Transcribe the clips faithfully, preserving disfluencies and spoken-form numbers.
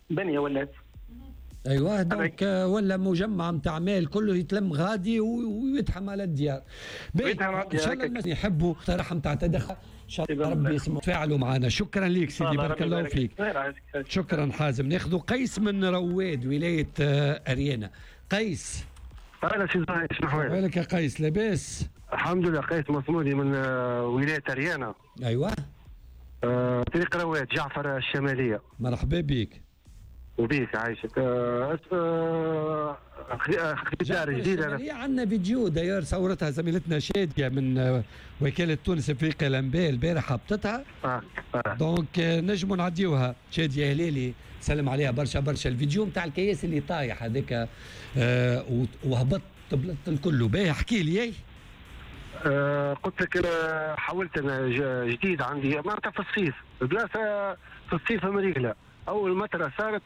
بنيه ولات. ايوه دونك ولا مجمع نتاع مال كله يتلم غادي ويتحم على الديار. ان شاء الله الناس يحبوا اقتراح نتاع تدخل، ان شاء الله ربي يسمعوا تفاعلوا معنا. شكرا لك سيدي، بارك الله فيك. شكرا حازم. ناخذ قيس من رواد ولايه اريانا. قيس. اهلا سي زهير، شنو احوالك؟ احوالك يا قيس؟ لاباس الحمد لله. قيس مصمودي من ولايه اريانا. ايوه. آه، طريق رواد جعفر الشماليه. مرحبا بك. وبيك عايشك. اختيار جديد. انا عندنا فيديو داير صورتها زميلتنا شاديه من وكاله تونس افريقيا الانباء البارحه هبطتها. اه اه دونك نجموا نعديوها. شاديه هلالي سلم عليها برشا برشا. الفيديو نتاع الكياس اللي طايح هذاك آه وهبط طبلت الكل. باهي احكي لي. اي آه قلت لك انا حاولت انا جديد عندي معناتها في الصيف البلاصه في الصيف امريكا. اول مطره صارت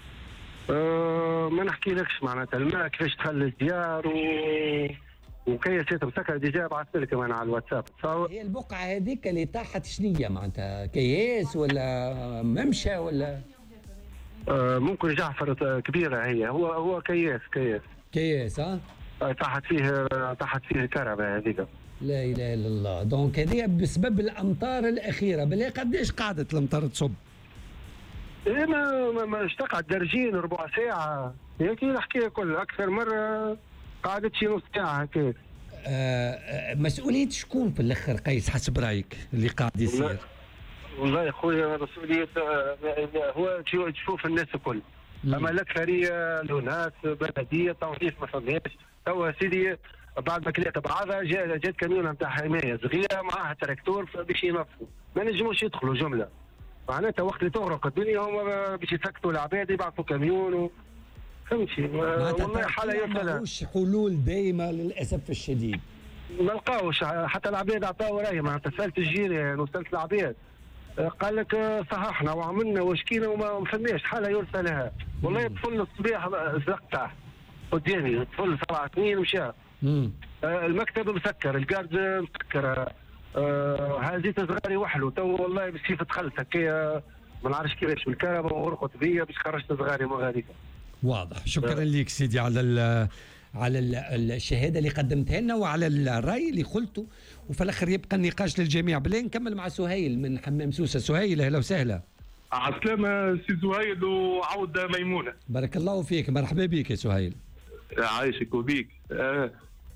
أه ما نحكي لكش معناتها الماء كيفاش دخل الديار و... وكياسات مسكره ديجا بعثت لك انا على الواتساب. هي البقعه هذيك اللي طاحت شنية معناتها كياس ولا ممشى ولا؟ أه ممكن جعفر كبيره هي. هو هو كياس كياس كياس ها؟ طاحت فيه طاحت فيه كهرباء هذيك. لا اله الا الله. دونك هذه بسبب الامطار الاخيره. بالله قداش قعدت الامطار تصب؟ ايه ما ما اشتقعت درجين ربع ساعة هيك نحكي كل أكثر مرة قعدت شي نص ساعة هكاك. آه مسؤولية شكون في الآخر قيس حسب رأيك اللي قاعد يصير؟ والله يا خويا مسؤولية هو تشوف الناس الكل. أما الأكثرية ناس بلدية توظيف ما فهمناش. توا سيدي بعد ما كليت بعضها جات كاميون نتاع حماية صغيرة معاها تراكتور باش ينظفوا ما نجموش يدخلوا جملة. معناتها وقت اللي تغرق الدنيا هما باش يسكتوا العباد يبعثوا كاميون و... فهمتي. والله حاله يصل. ما ماهوش حلول دائمه للاسف الشديد. ما لقاوش حتى العباد عطاو راي. معناتها سالت الجيران وسالت العباد قال لك صححنا وعملنا وشكينا وما فماش حاله يرسى لها. والله طفل الصباح زقطه قدامي طفل سبع سنين مشى. آه المكتب مسكر الجارد مسكر. آه هازيت صغاري وحلو تو والله بس كيف دخلت هكايا ما نعرفش كيفاش بالكهرباء وغرقت بيا باش خرجت صغاري من غاديك. واضح. شكرا آه. لك سيدي على ال على ال الشهاده اللي قدمتها لنا وعلى الراي اللي قلته. وفي الاخر يبقى النقاش للجميع. بالله نكمل مع سهيل من حمام سوسه. سهيل اهلا وسهلا. عسلامة سي سهيل وعودة ميمونة. بارك الله فيك. مرحبا بك يا سهيل. عايشك وبيك. آه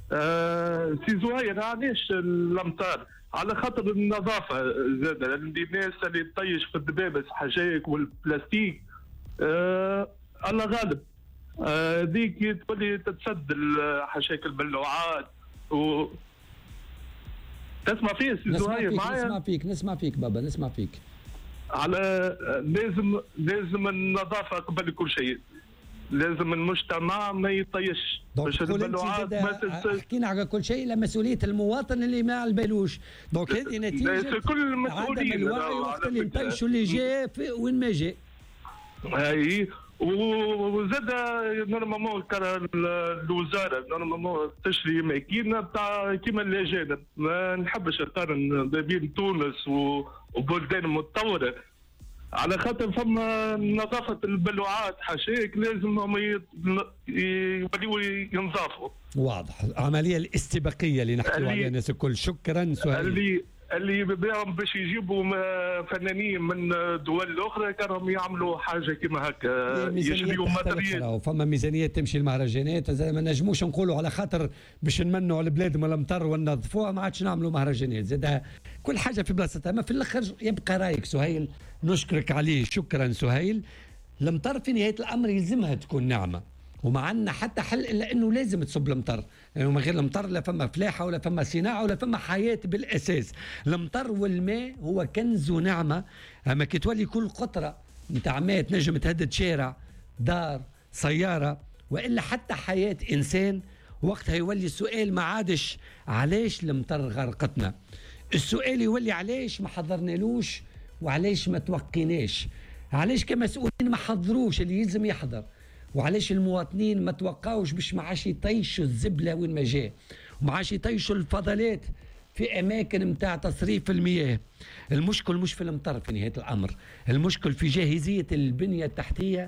آه سي سهيل علاش الامطار؟ على خاطر النظافه زاد. الناس اللي تطيش في الدبابس حشايك والبلاستيك آه الله غالب. هذيك آه تولي تتسد حشايك البلوعات و تسمع فيه سي زهير معايا؟ نسمع فيك نسمع فيك بابا نسمع فيك. على لازم لازم النظافه قبل كل شيء. لازم المجتمع ما يطيش باش البلوعات ما تنساش. حكينا على كل شيء لمسؤوليه المواطن اللي ما علبالوش. دونك هذه نتيجه كل المسؤولين عدم الوعي وقت اللي نطيشوا اللي جاء وين ما جاء. اي وزاد نورمالمون الوزاره نورمالمون تشري ماكينه تاع كيما الاجانب. ما نحبش نقارن بين تونس وبلدان متطوره على خاطر فما نظافه البلوعات حاشاك لازم هم يوليوا ينظافوا. واضح. العمليه الاستباقيه اللي نحكيو عليها الناس الكل. شكرا سهيل. اللي اللي بداهم باش يجيبوا فنانين من دول اخرى كانوا يعملوا حاجه كما هكا يشريوا ماتريال. فما ميزانيات تمشي المهرجانات. ما نجموش نقولوا على خاطر باش نمنوا على البلاد من المطر وننظفوها ما عادش نعملوا مهرجانات. زاد كل حاجه في بلاصتها. ما في الاخر يبقى رايك سهيل. نشكرك عليه. شكرا سهيل. المطر في نهايه الامر يلزمها تكون نعمه وما عندنا حتى حل الا انه لازم تصب المطر. لانه يعني من غير المطر لا فما فلاحه ولا فما صناعه ولا فما حياه بالاساس. المطر والماء هو كنز ونعمه. اما كي تولي كل قطره نتاع ماء تنجم تهدد شارع دار سياره والا حتى حياه انسان. وقتها يولي السؤال ما عادش علاش المطر غرقتنا. السؤال يولي علاش ما حضرنالوش وعلاش ما توقيناش. علاش كمسؤولين ما حضروش اللي يلزم يحضر. وعلاش المواطنين ما توقعوش باش ما عادش يطيشوا الزبله وين ما جاء وما عادش يطيشوا الفضلات في اماكن نتاع تصريف المياه. المشكل مش في المطر في نهايه الامر. المشكل في جاهزيه البنيه التحتيه